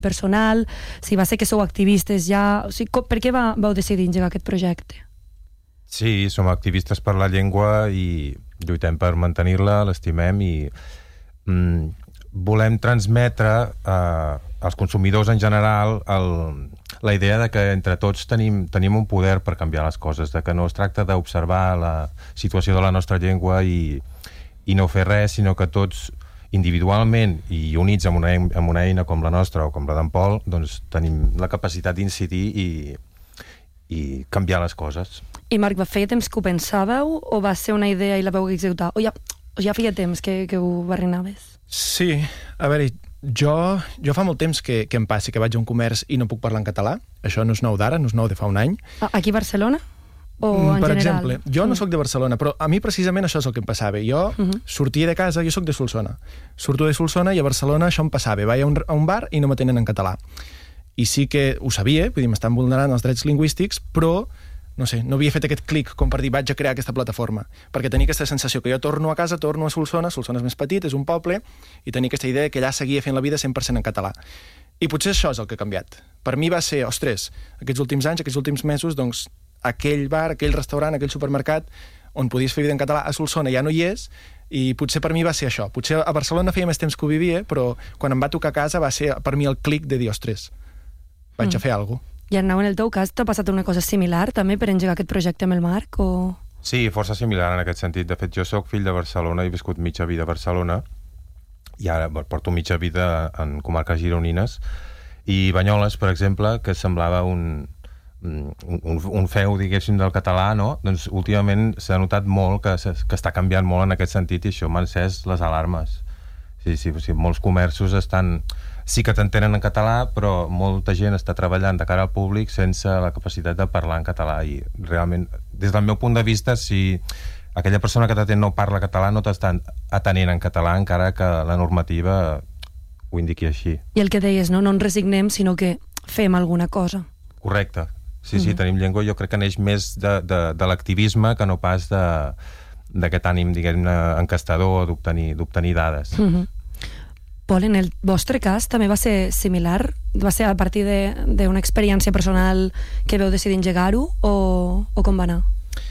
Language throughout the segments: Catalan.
personal, si va ser que sou activistes ja... O sigui, per què vau decidir engegar aquest projecte? Sí, som activistes per la llengua i lluitem per mantenir-la, l'estimem i volem transmetre als consumidors en general la idea de que entre tots tenim un poder per canviar les coses, de que no es tracta d'observar la situació de la nostra llengua i no fer res, sinó que tots individualment i units amb una eina com la nostra o com la d'en Pol, doncs tenim la capacitat d'incidir i canviar les coses. I Marc, feia temps que ho pensàveu o va ser una idea i la vau executar? O ja feia temps que ho barrinaves? Sí, a veure, jo fa molt temps que em passi que vaig a un comerç i no puc parlar en català. Això no és nou d'ara, no és nou de fa un any. Aquí a Barcelona? O en per general? exemple, jo no sóc de Barcelona, però a mi precisament això és el que em passava. Jo sortia de casa, jo sóc de Solsona. Surto de Solsona i a Barcelona això em passava. Vaig a un bar i no m'atenen en català. I sí que ho sabia, vull dir, m'estan vulnerant els drets lingüístics, però no sé, no havia fet aquest clic com per dir vaig a crear aquesta plataforma, perquè tenia aquesta sensació que jo torno a casa, torno a Solsona és més petit, és un poble, i tenia aquesta idea que allà seguia fent la vida 100% en català. I potser això és el que ha canviat. Per mi va ser, ostres, aquests últims anys, aquests últims mesos, doncs, aquell bar, aquell restaurant, aquell supermercat on podies fer vida en català, a Solsona ja no hi és, i potser per mi va ser això. Potser a Barcelona feia més temps que ho vivia, però quan em va tocar a casa va ser per mi el clic de dir, ostres, vaig a fer alguna cosa. I Arnau, en el teu cas, t'ha passat una cosa similar també per engegar aquest projecte amb el Marc? O... Sí, força similar en aquest sentit. De fet, jo sóc fill de Barcelona, he viscut mitja vida a Barcelona i ara porto mitja vida en comarques gironines i Banyoles, per exemple, que semblava un feu, diguéssim, del català, no? Doncs últimament s'ha notat molt que està canviant molt en aquest sentit i això m'ha encès les alarmes. Sí, molts comerços sí que t'entenen en català, però molta gent està treballant de cara al públic sense la capacitat de parlar en català i realment, des del meu punt de vista, si aquella persona que t'atén no parla català no t'estan atenent en català encara que la normativa ho indiqui així. I el que deies, no ens resignem, sinó que fem alguna cosa. Correcte. Sí, tenim llengua, jo crec que neix més de l'activisme que no pas d'aquest ànim, diguem-ne, encastador d'obtenir dades. Pol, en el vostre cas també va ser similar? Va ser a partir d'una experiència personal que veu decidir engegar-ho o com va anar?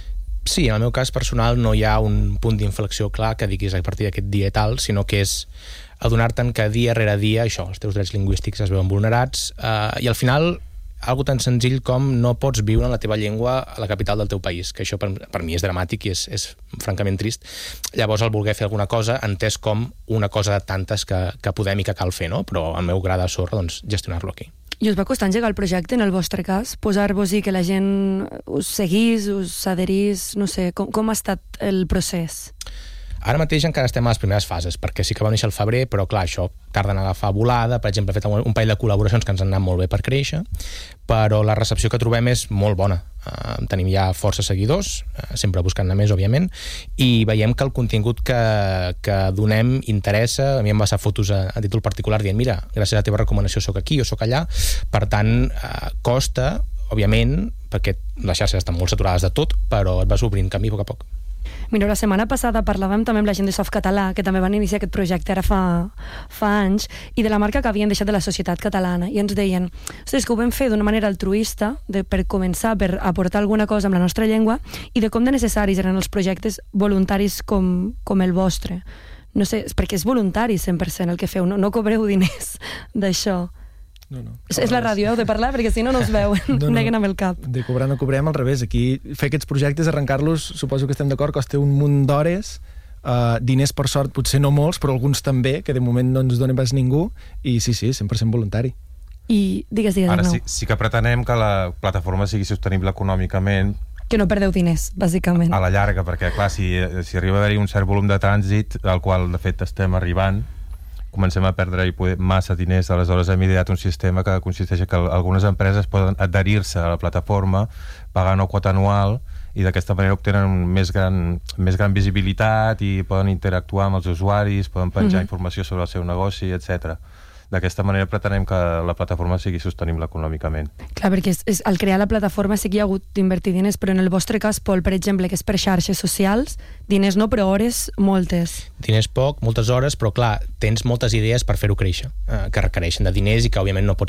Sí, en el meu cas personal no hi ha un punt d'inflexió clar que diguis a partir d'aquest dia i tal, sinó que és adonar-te'n que dia rere dia això, els teus drets lingüístics es veuen vulnerats i al final algo tan senzill com no pots viure en la teva llengua a la capital del teu país, que això per mi és dramàtic i és francament trist. Llavors el voler fer alguna cosa entès com una cosa de tantes que podem i que cal fer, no? Però el meu gra de sorra, doncs, gestionar-lo aquí. I us va costar engegar el projecte, en el vostre cas? Posar-vos-hi que la gent us seguís, us adherís, no sé, com ha estat el procés? Ara mateix encara estem a les primeres fases, perquè sí que va néixer al febrer, però clar, això tarda en agafar volada. Per exemple, he fet un parell de col·laboracions que ens han anat molt bé per créixer, però la recepció que trobem és molt bona. Tenim ja força seguidors, sempre buscant-ne més, òbviament, i veiem que el contingut que donem interessa. A mi em va passar fotos a títol particular dient, mira, gràcies a la teva recomanació soc aquí o soc allà. Per tant, costa, òbviament, perquè les xarxes estan molt saturades de tot, però et vas obrint camí a poc a poc. Mira, la setmana passada parlàvem també amb la gent de Softcatalà, que també van iniciar aquest projecte ara fa anys, i de la marca que havien deixat de la societat catalana, i ens deien, ostres, que ho vam fer d'una manera altruista, per començar, per aportar alguna cosa amb la nostra llengua, i de com de necessaris eren els projectes voluntaris com el vostre. No sé, perquè és voluntari 100% el que feu, no cobreu diners d'això. No. És la ràdio, heu de parlar, perquè si no us veuen, neguen amb el cap. De cobrar no cobrem, al revés. Aquí fer aquests projectes, arrencar-los, suposo que estem d'acord, costa un munt d'hores, diners per sort, potser no molts, però alguns també, que de moment no ens dona pas ningú, i sí, 100% voluntari. I digues, Ara no. sí que pretenem que la plataforma sigui sostenible econòmicament, que no perdeu diners, bàsicament. a la llarga, perquè clar, si arriba a haver-hi un cert volum de trànsit, al qual de fet estem arribant, comencem a perdre massa diners, aleshores hem ideat un sistema que consisteix que algunes empreses poden adherir-se a la plataforma pagant una quota anual i d'aquesta manera obtenen més gran visibilitat i poden interactuar amb els usuaris, poden penjar informació sobre el seu negoci, etc. d'aquesta manera pretenem que la plataforma sigui sostenible econòmicament. Clar, perquè al crear la plataforma sí que hi ha hagut d'invertir diners, però en el vostre cas, Pol, per exemple, que és per xarxes socials, diners no, però hores moltes. Diners poc, moltes hores, però clar, tens moltes idees per fer-ho créixer, que requereixen de diners i que òbviament no pots